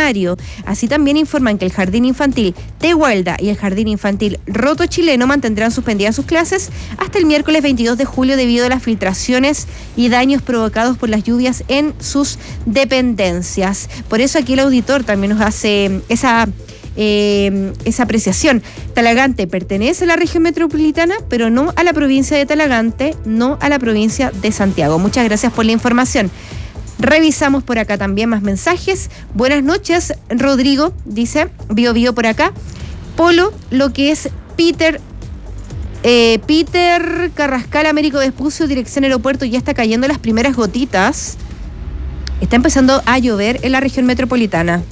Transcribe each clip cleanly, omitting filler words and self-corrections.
Centenario. Así también informan que el Jardín Infantil Tehuelda y el Jardín Infantil Roto Chileno mantendrán suspendidas sus clases hasta el miércoles 22 de julio debido a las filtraciones y daños provocados por las lluvias en sus dependencias. Por eso aquí el auditor también nos hace esa apreciación. Talagante pertenece a la región metropolitana, pero no a la provincia de Talagante, no a la provincia de Santiago. Muchas gracias por la información. Revisamos por acá también más mensajes. Buenas noches, Rodrigo, dice, Bio por acá. Polo, lo que es Peter Carrascal, Américo Vespucio, dirección aeropuerto, ya está cayendo las primeras gotitas. Está empezando a llover en la región metropolitana.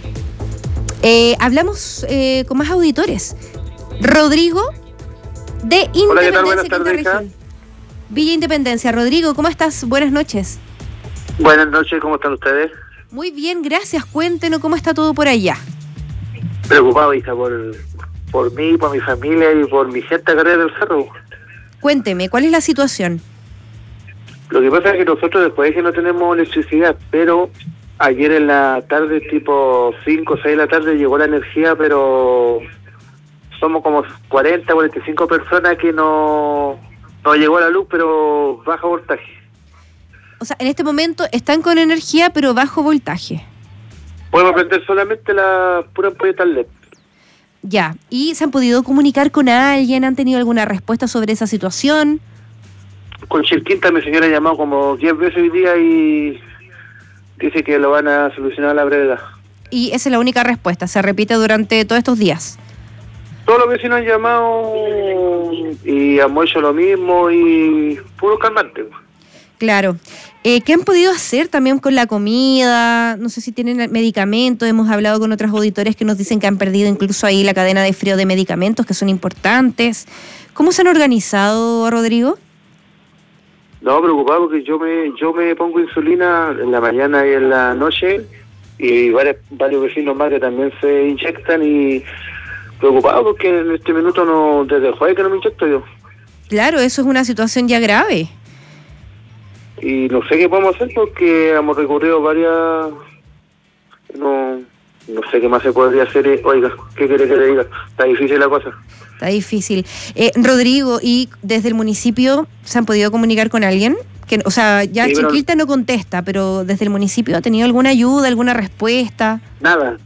Hablamos con más auditores. Rodrigo de Independencia. Hola, ¿qué tal? Buenas tardes. Villa Independencia. Rodrigo, ¿cómo estás? Buenas noches. Buenas noches, ¿cómo están ustedes? Muy bien, gracias. Cuéntenos cómo está todo por allá. Preocupado, hija, por mí, por mi familia y por mi gente acá del cerro. Cuénteme, ¿cuál es la situación? Lo que pasa es que nosotros después de que no tenemos electricidad, pero ayer en la tarde, tipo 5 o 6 de la tarde, llegó la energía, pero somos como 40, 45 personas que no llegó la luz, pero baja voltaje. O sea, en este momento están con energía, pero bajo voltaje. Podemos prender solamente la pura ampolleta LED. Ya, ¿y se han podido comunicar con alguien? ¿Han tenido alguna respuesta sobre esa situación? Con Chilquinta mi señora ha llamado como 10 veces hoy día y dice que lo van a solucionar a la brevedad. Y esa es la única respuesta, se repite durante todos estos días. Todos los vecinos han llamado y hemos hecho lo mismo y puro calmante. Claro. ¿Qué han podido hacer también con la comida? No sé si tienen medicamentos. Hemos hablado con otros auditores que nos dicen que han perdido incluso ahí la cadena de frío de medicamentos que son importantes. ¿Cómo se han organizado, Rodrigo? No, preocupado porque yo me pongo insulina en la mañana y en la noche y varios vecinos más que también se inyectan y preocupado porque en este minuto no, desde el jueves que no me inyecto yo. Claro, eso es una situación ya grave. Y no sé qué podemos hacer porque hemos recurrido varias... No sé qué más se podría hacer. Oiga, ¿qué quiere que le diga? Está difícil la cosa. Está difícil. Rodrigo, ¿y desde el municipio se han podido comunicar con alguien? O sea, ya sí, Chiquilta no contesta, pero desde el municipio ¿ha tenido alguna ayuda, alguna respuesta? Nada,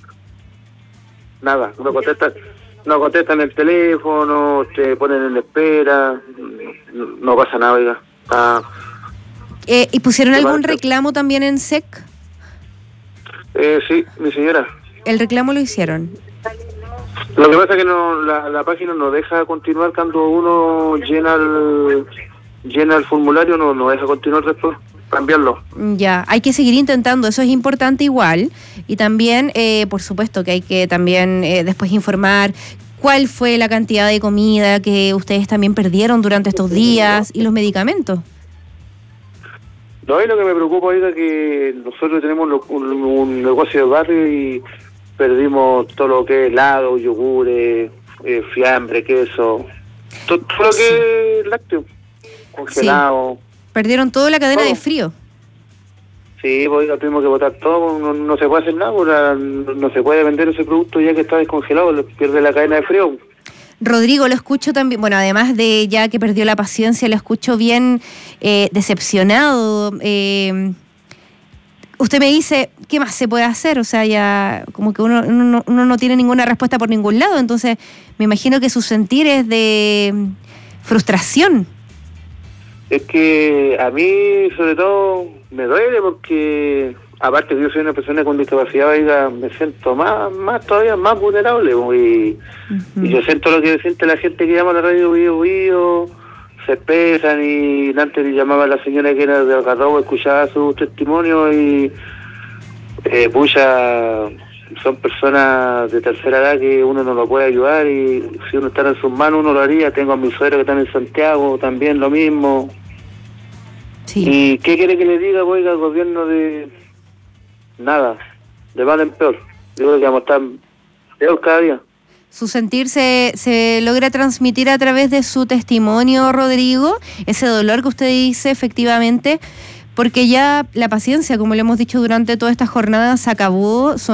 no contestan el teléfono, te ponen en espera, no pasa nada, oiga. ¿Y pusieron algún reclamo también en SEC? Sí, mi señora. ¿El reclamo lo hicieron? Lo que pasa es que la página no deja continuar cuando uno llena el formulario, no deja continuar después, cambiarlo. Ya, hay que seguir intentando, eso es importante igual. Y también, por supuesto, que hay que también después informar cuál fue la cantidad de comida que ustedes también perdieron durante estos días y los medicamentos. No, y lo que me preocupa ahorita es que nosotros tenemos un negocio de barrio y perdimos todo lo que es helado, yogures, fiambre, queso, todo lo que es lácteo, congelado. Sí. Perdieron toda la cadena de frío. Sí, pues tuvimos que botar todo, no se puede hacer nada, no se puede vender ese producto ya que está descongelado, pierde la cadena de frío. Rodrigo, lo escucho también, bueno, además de ya que perdió la paciencia, lo escucho bien decepcionado. Usted me dice, ¿qué más se puede hacer? O sea, ya como que uno no tiene ninguna respuesta por ningún lado, entonces me imagino que su sentir es de frustración. Es que a mí, sobre todo, me duele porque, aparte que yo soy una persona con discapacidad, oiga, me siento todavía más vulnerable, y yo siento lo que siente la gente que llama a la radio Bio, se expresan, y antes llamaba a la señora que era de Algarrobo, escuchaba su testimonio y son personas de tercera edad que uno no lo puede ayudar y si uno está en sus manos uno lo haría. Tengo a mis suegros que están en Santiago, también lo mismo. Sí. ¿Y qué quiere que le diga? Oiga, el gobierno de nada, de mal en peor. Yo creo que vamos a estar peor cada día. Su sentir se logra transmitir a través de su testimonio, Rodrigo, ese dolor que usted dice, efectivamente, porque ya la paciencia, como le hemos dicho durante toda esta jornada, se acabó.